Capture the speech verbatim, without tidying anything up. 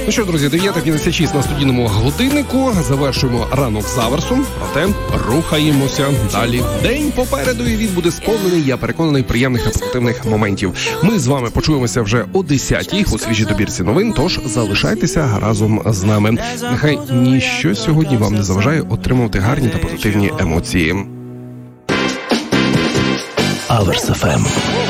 Ну що, друзі, дев'ята п'ятдесят шість на студійному годиннику. Завершуємо ранок з Аверсом, проте рухаємося далі. День попереду, і він буде сповнений, я переконаний, приємних і позитивних моментів. Ми з вами почуємося вже о десятій у свіжій добірці новин, тож залишайтеся разом з нами. Нехай ніщо сьогодні вам не заважає отримувати гарні та позитивні емоції. Аверс еф ем.